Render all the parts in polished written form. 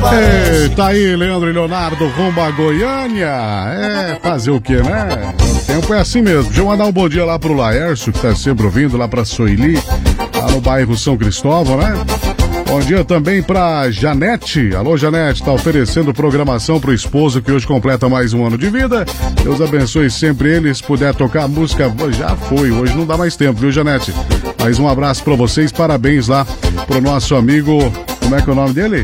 Tá aí, Leandro e Leonardo, rumo a Goiânia. Fazer o quê, né? O tempo é assim mesmo. Deixa eu mandar um bom dia lá pro Laércio, que tá sempre ouvindo, lá pra Soili, lá no bairro São Cristóvão, né? Bom dia também pra Janete. Alô, Janete, tá oferecendo programação pro esposo que hoje completa mais um ano de vida. Deus abençoe sempre ele. Se puder tocar a música, já foi. Hoje não dá mais tempo, viu, Janete? Mais um abraço pra vocês. Parabéns lá pro nosso amigo. Como é que é o nome dele?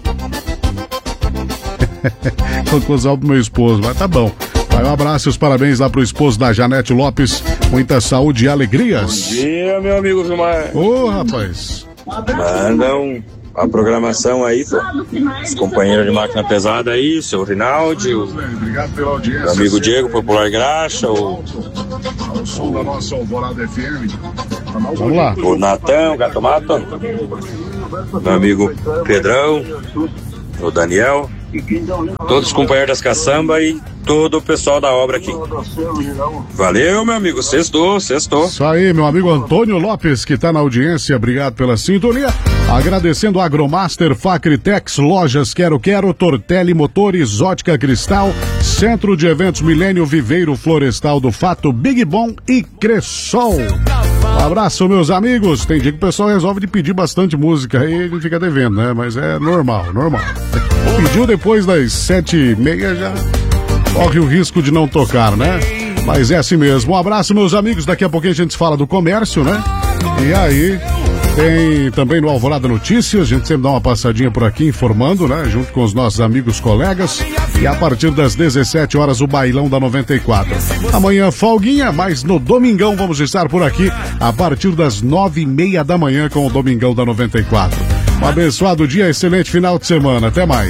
Conclusão pro meu esposo, mas tá bom. Vai, um abraço e os parabéns lá pro esposo da Janete Lopes. Muita saúde e alegrias. Bom dia, meu amigo Vilmar. Ô, rapaz. Mandam a programação aí, pô. Os companheiros de máquina pesada aí, o seu Rinaldi, o meu amigo Diego, Popular Graxa, Vamos lá. O Natão, Gato Mato, meu amigo Pedrão, o Daniel, todos os companheiros das caçamba e todo o pessoal da obra aqui. Valeu, meu amigo, sextou. Isso aí, meu amigo Antônio Lopes, que tá na audiência, obrigado pela sintonia. Agradecendo a Agromaster, Facritex, Lojas Quero, Tortelli Motores, Ótica Cristal, Centro de Eventos Milênio, Viveiro Florestal do Fato, Big Bom e Cressol. Um abraço, meus amigos. Tem dia que o pessoal resolve de pedir bastante música aí, ele fica devendo, né? Mas é normal. Pediu depois das 7h30, já corre o risco de não tocar, né? Mas é assim mesmo. Um abraço, meus amigos. Daqui a pouquinho a gente fala do comércio, né? E aí, tem também no Alvorada Notícias, a gente sempre dá uma passadinha por aqui informando, né? Junto com os nossos amigos, colegas. E a partir das 17 horas, o Bailão da 94. Amanhã, folguinha, mas no domingão vamos estar por aqui a partir das 9h30 da manhã com o Domingão da 94. Um abençoado dia, excelente final de semana. Até mais.